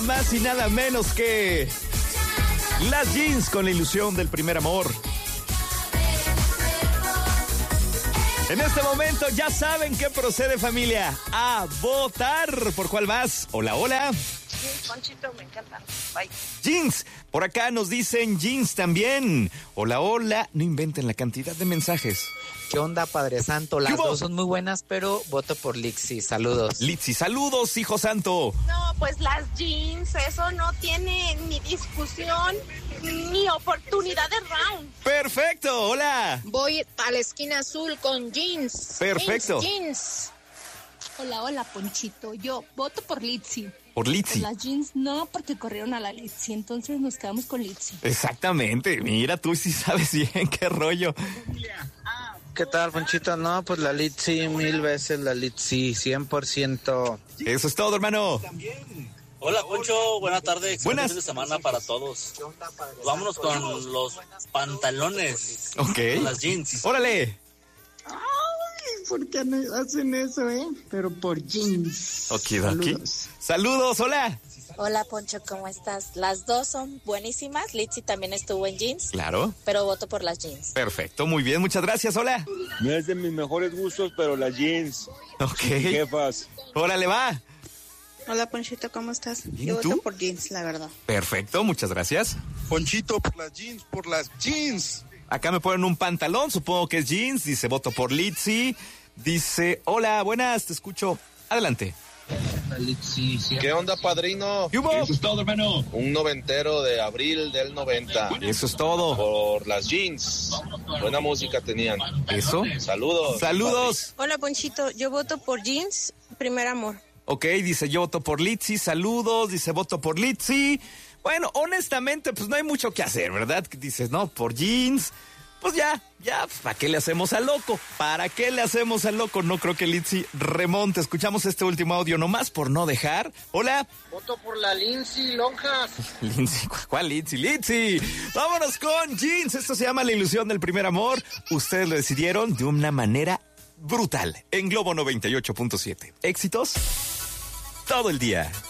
más y nada menos que las Jeans con la ilusión del primer amor. En este momento ya saben qué procede, familia. A votar. ¿Por cuál más? Hola, hola. Sí, Ponchito, me encanta. Bye. Jeans. Por acá nos dicen Jeans también. Hola, hola. No inventen la cantidad de mensajes. ¿Qué onda, Padre Santo? Las dos son muy buenas, pero voto por Litzy. Saludos. Litzy, saludos, hijo santo. No, pues las jeans, eso no tiene ni discusión ni oportunidad de round. Perfecto, hola. Voy a la esquina azul con jeans. Perfecto. Jeans. Hola, hola, Ponchito. Yo voto por Litzy. Por Litzy. Por las jeans no, porque corrieron a la Litzy. Entonces nos quedamos con Litzy. Exactamente. Mira, tú sí sabes bien qué rollo. ¿Qué tal, Ponchito? No, pues la Litzy, 1000 veces la Litzy, 100%. Eso es todo, hermano. Hola, Poncho, buenas tardes. Buenas. Fin de semana para todos. Vámonos con los pantalones. Ok. Con las jeans. Órale. Ay, ¿por qué hacen eso, Pero por jeans. Okidoki. Saludos, hola. Hola, Poncho, ¿cómo estás? Las dos son buenísimas. Litzy también estuvo en jeans. Claro. Pero voto por las jeans. Perfecto, muy bien, muchas gracias, hola. No es de mis mejores gustos, pero las jeans. Ok. Jefas. Órale, va. Hola, Ponchito, ¿cómo estás? Bien, Yo ¿tú? voto por jeans, la verdad. Perfecto, muchas gracias. Ponchito, por las jeans. Acá me ponen un pantalón, supongo que es jeans. Dice, voto por Litzy. Dice, hola, buenas, te escucho. Adelante. ¿Qué onda, padrino? ¿Qué hubo? Eso es todo, hermano. Un noventero de abril del 90. Eso es todo. Por las jeans. Buena música tenían. Eso. Saludos. Saludos. Hola, Ponchito, yo voto por jeans, primer amor. Ok, dice, yo voto por Litzy. Saludos. Dice, voto por Litzy. Bueno, honestamente, pues no hay mucho que hacer, ¿verdad? Dices, no, por jeans. Pues ya, ¿para qué le hacemos al loco? ¿Para qué le hacemos al loco? No creo que Litzy remonte. Escuchamos este último audio nomás por no dejar. Hola. Voto por la Lindsay Lonjas. Lindsay, ¿cuál Litzy? Litzy. Vámonos con jeans. Esto se llama La ilusión del primer amor. Ustedes lo decidieron de una manera brutal. En Globo 98.7. Éxitos todo el día.